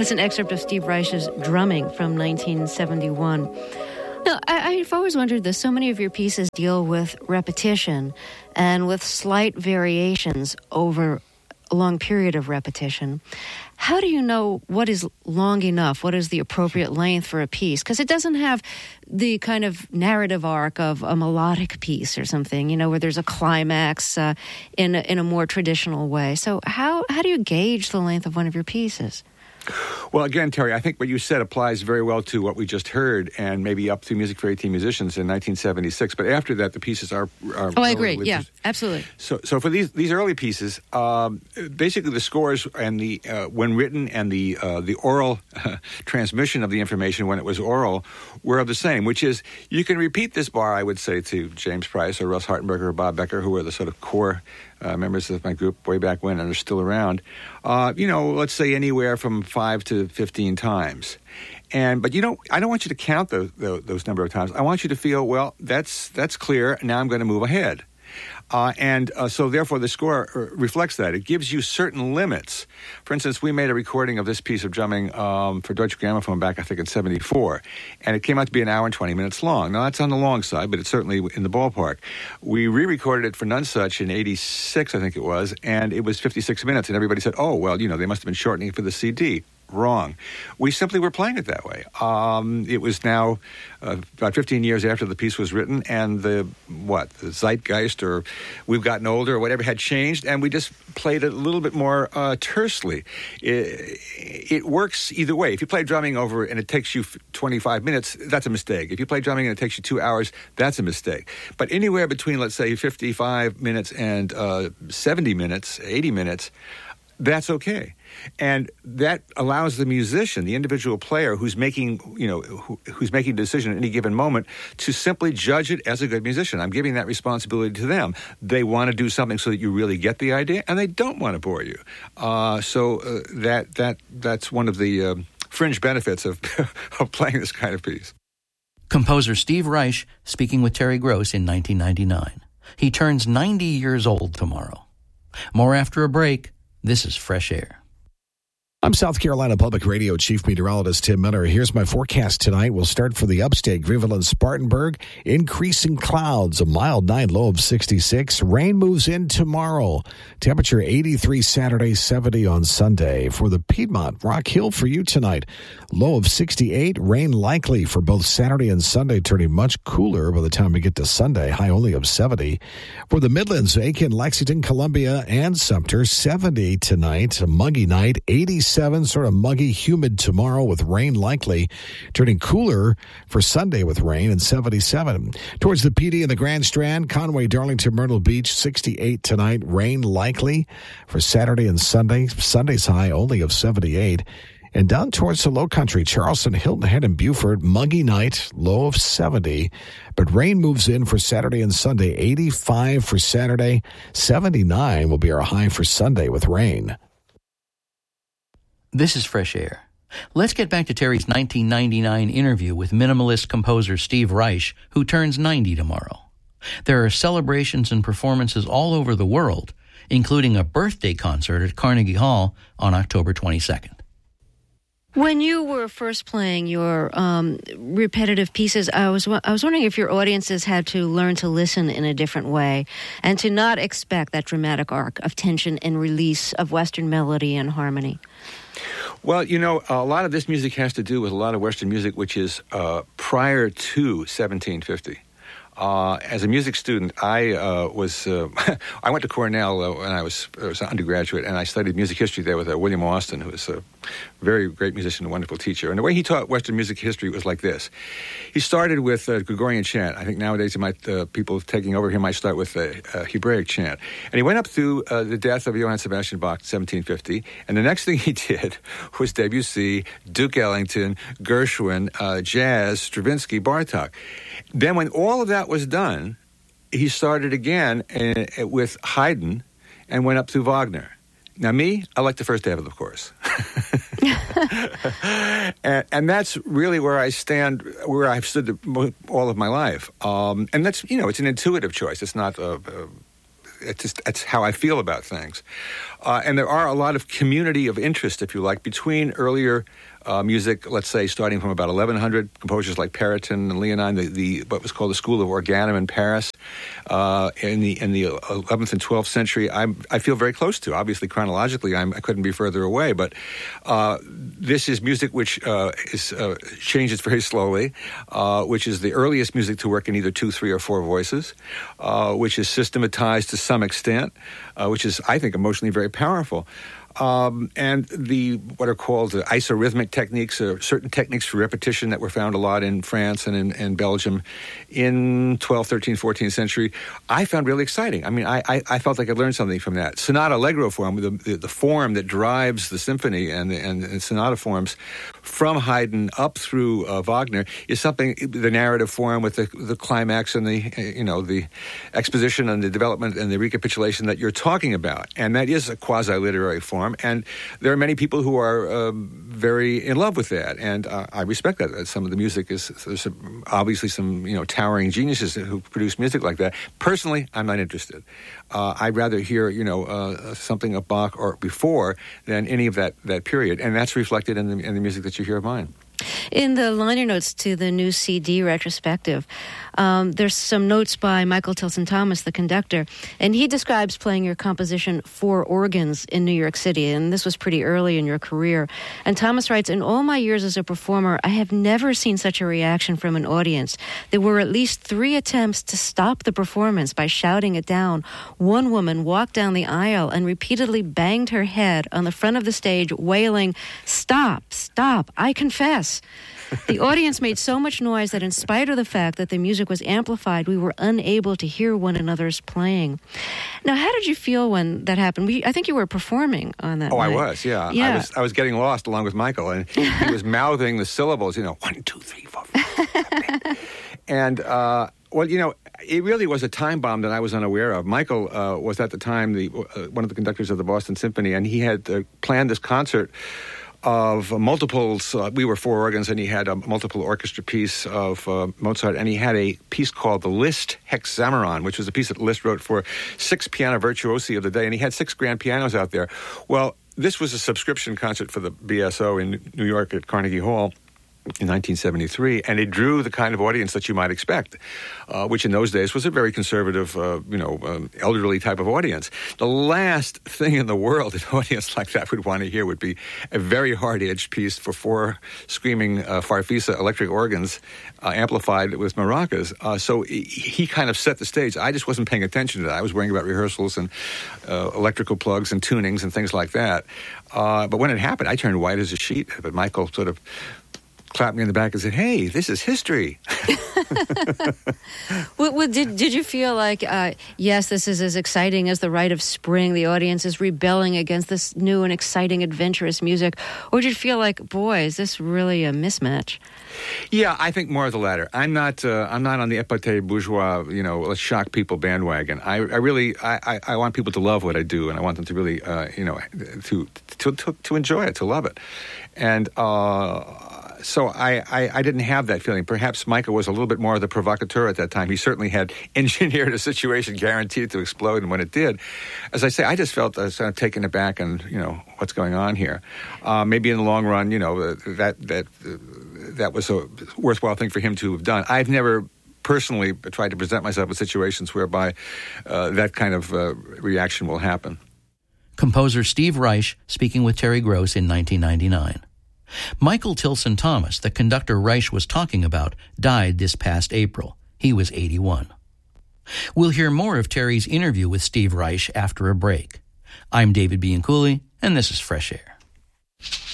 That's an excerpt of Steve Reich's drumming from 1971. Now, I've always wondered this. So many of your pieces deal with repetition and with slight variations over a long period of repetition. How do you know what is long enough? What is the appropriate length for a piece? Because it doesn't have the kind of narrative arc of a melodic piece or something, you know, where there's a climax in a more traditional way. So how do you gauge the length of one of your pieces? Well, again, Terry, I think what you said applies very well to what we just heard, and maybe up through Music for 18 Musicians in 1976. But after that, the pieces are oh, I agree. Yeah, absolutely. So for these early pieces, basically the scores and the when written and the oral transmission of the information when it was oral were of the same, which is you can repeat this bar, I would say, to James Price or Russ Hartenberger or Bob Becker, who were the sort of core members of my group way back when and are still around, let's say anywhere from 5 to 15 times. But I don't want you to count those number of times. I want you to feel, well, that's clear. Now I'm going to move ahead. So therefore the score reflects that. It gives you certain limits. For instance, we made a recording of this piece of drumming for Deutsche Grammophon back, I think, in 1974, and it came out to be an hour and 20 minutes long. Now, that's on the long side, but it's certainly in the ballpark. We re-recorded it for Nonesuch in 1986, I think it was, and it was 56 minutes, and everybody said, oh, well, they must have been shortening it for the CD. Wrong. We simply were playing it that way. It was now about 15 years after the piece was written, and the zeitgeist, or we've gotten older, or whatever, had changed, and we just played it a little bit more tersely. It works either way. If you play drumming over and it takes you 25 minutes, that's a mistake. If you play drumming and it takes you 2 hours, that's a mistake. But anywhere between, let's say, 55 minutes and 70 minutes, 80 minutes, that's okay. And that allows the musician, the individual player who's making a decision at any given moment, to simply judge it as a good musician. I'm giving that responsibility to them. They want to do something so that you really get the idea, and they don't want to bore you. That's one of the fringe benefits of playing this kind of piece. Composer Steve Reich speaking with Terry Gross in 1999. He turns 90 years old tomorrow. More after a break. This is Fresh Air. I'm South Carolina Public Radio Chief Meteorologist Tim Miller. Here's my forecast tonight. We'll start for the upstate, Greenville and Spartanburg. Increasing clouds, a mild night, low of 66. Rain moves in tomorrow. Temperature 83 Saturday, 70 on Sunday. For the Piedmont, Rock Hill for you tonight. Low of 68. Rain likely for both Saturday and Sunday, turning much cooler by the time we get to Sunday. High only of 70. For the Midlands, Aiken, Lexington, Columbia, and Sumter, 70 tonight. A muggy night, 87. Sort of muggy, humid tomorrow with rain likely, turning cooler for Sunday with rain and 77. Towards the PD and the Grand Strand, Conway, Darlington, Myrtle Beach, 68 tonight, rain likely for Saturday and Sunday. Sunday's high only of 78. And down towards the Low Country, Charleston, Hilton Head, and Beaufort, muggy night, low of 70. But rain moves in for Saturday and Sunday, 85 for Saturday, 79 will be our high for Sunday with rain. This is Fresh Air. Let's get back to Terry's 1999 interview with minimalist composer Steve Reich, who turns 90 tomorrow. There are celebrations and performances all over the world, including a birthday concert at Carnegie Hall on October 22nd. When you were first playing your repetitive pieces, I was wondering if your audiences had to learn to listen in a different way and to not expect that dramatic arc of tension and release of Western melody and harmony. Well, a lot of this music has to do with a lot of Western music, which is prior to 1750. As a music student, I went to Cornell when I was an undergraduate, and I studied music history there with William Austin, who was a very great musician, a wonderful teacher. And the way he taught Western music history was like this. He started with Gregorian chant. I think nowadays people taking over here might start with Hebraic chant. And he went up through the death of Johann Sebastian Bach, 1750. And the next thing he did was Debussy, Duke Ellington, Gershwin, jazz, Stravinsky, Bartók. Then when all of that was done, he started again with Haydn and went up through Wagner. Now, me, I like the first half of the course. and that's really where I stand, where I've stood all of my life. And that's, it's an intuitive choice. It's not that's how I feel about things. And there are a lot of community of interest, if you like, between earlier music, let's say starting from about 1100, composers like Periton and Leonine, the what was called the School of Organum in Paris, in the 11th and 12th century. I feel very close to. Obviously, chronologically, I couldn't be further away, but this is music which changes very slowly, which is the earliest music to work in either 2, 3, or 4 voices, which is systematized to some extent, which is, I think, emotionally very powerful. And what are called isorhythmic techniques, certain techniques for repetition that were found a lot in France and in Belgium in 12th, 13th, 14th century, I found really exciting. I mean, I felt like I learned something from that. Sonata allegro form, the form that drives the symphony and sonata forms from Haydn up through Wagner is something, the narrative form with the climax and the exposition and the development and the recapitulation that you're talking about. And that is a quasi-literary form. And there are many people who are very in love with that, and I respect that. Some of the music there's obviously some towering geniuses who produce music like that. Personally, I'm not interested. I'd rather hear something of Bach or before than any of that period, and that's reflected in the music that you hear of mine. In the liner notes to the new CD retrospective, there's some notes by Michael Tilson Thomas, the conductor, and he describes playing your composition for organs in New York City, and this was pretty early in your career. And Thomas writes, "In all my years as a performer, I have never seen such a reaction from an audience. There were at least 3 attempts to stop the performance by shouting it down. One woman walked down the aisle and repeatedly banged her head on the front of the stage, wailing, 'Stop, stop, I confess.' The audience made so much noise that in spite of the fact that the music was amplified, we were unable to hear one another's playing." Now, how did you feel when that happened? I think you were performing on that night. I was, yeah. I was getting lost along with Michael, and he was mouthing the syllables, 1, 2, 3, 4, 5. And, it really was a time bomb that I was unaware of. Michael was at the time one of the conductors of the Boston Symphony, and he had planned this concert of multiples. We were 4 organs, and he had a multiple orchestra piece of Mozart, and he had a piece called the Liszt Hexameron, which was a piece that Liszt wrote for 6 piano virtuosi of the day, and he had 6 grand pianos out there. Well, this was a subscription concert for the BSO in New York at Carnegie Hall in 1973, and it drew the kind of audience that you might expect, which in those days was a very conservative, elderly type of audience. The last thing in the world an audience like that would want to hear would be a very hard-edged piece for 4 screaming Farfisa electric organs amplified with maracas. So he kind of set the stage. I just wasn't paying attention to that. I was worrying about rehearsals and electrical plugs and tunings and things like that. But when it happened, I turned white as a sheet. But Michael sort of clapped me in the back and said, "Hey, this is history." Well, did you feel like, yes, this is as exciting as the Rite of Spring, the audience is rebelling against this new and exciting, adventurous music? Or did you feel like, boy, is this really a mismatch? Yeah, I think more of the latter. I'm not on the épaté bourgeois, let's shock people bandwagon. I really want people to love what I do, and I want them to really, to enjoy it, to love it. And so I didn't have that feeling. Perhaps Michael was a little bit more of the provocateur at that time. He certainly had engineered a situation guaranteed to explode, and when it did, as I say, I just felt sort of taken aback and, what's going on here. Maybe in the long run, that was a worthwhile thing for him to have done. I've never personally tried to present myself in situations whereby that kind of reaction will happen. Composer Steve Reich speaking with Terry Gross in 1999. Michael Tilson Thomas, the conductor Reich was talking about, died this past April. He was 81. We'll hear more of Terry's interview with Steve Reich after a break. I'm David Bianculli, and this is Fresh Air.